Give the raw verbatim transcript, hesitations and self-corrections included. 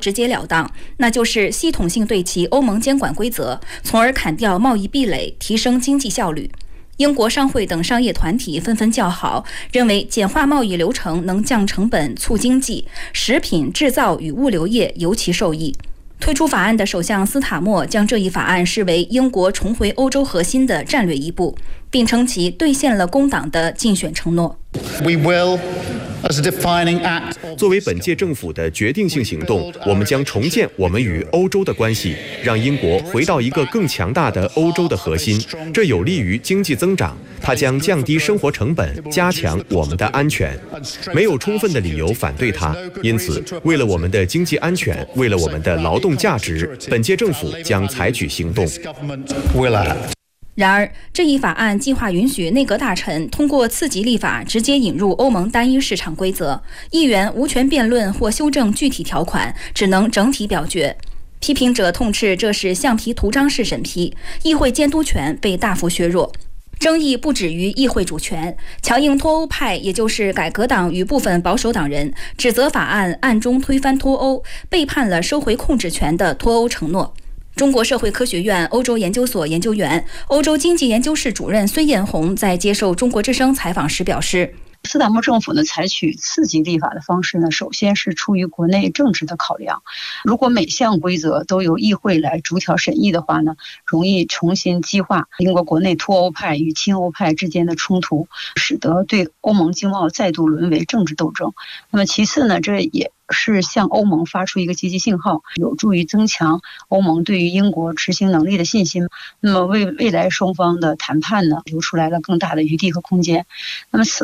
直截了当，那就是系统性对齐欧盟监管规则，从而砍掉贸易壁垒，提升经济效率。英国商会等商业团体纷纷叫好，认为简化贸易流程能降成本、促经济，食品制造与物流业尤其受益。推出法案的首相斯塔默将这一法案视为英国重回欧洲核心的战略一步，并称其兑现了工党的竞选承诺。 We will, as a defining act, 作为本届政府的决定性行动，我们将重建我们与欧洲的关系，让英国回到一个更强大的欧洲的核心，这有利于经济增长，它将降低生活成本，加强我们的安全。没有充分的理由反对它，因此，为了我们的经济安全，为了我们的劳动价值，本届政府将采取行动。 然而，这一法案计划允许内阁大臣通过次级立法直接引入欧盟单一市场规则，议员无权辩论或修正具体条款，只能整体表决。批评者痛斥这是橡皮图章式审批，议会监督权被大幅削弱。争议不止于议会主权，强硬脱欧派，也就是改革党与部分保守党人，指责法案暗中推翻脱欧，背叛了收回控制权的脱欧承诺。中国社会科学院欧洲研究所研究员、欧洲经济研究室主任孙艳红在接受中国之声采访时表示， 斯坦默政府呢采取次级立法的方式呢，首先是出于国内政治的考量。如果每项规则都由议会来逐条审议的话呢，容易重新激化英国国内脱欧派与亲欧派之间的冲突，使得对欧盟经贸再度沦为政治斗争。那么其次呢，这也是向欧盟发出一个积极信号，有助于增强欧盟对于英国执行能力的信心。那么为未来双方的谈判呢，留出来了更大的余地和空间。那么此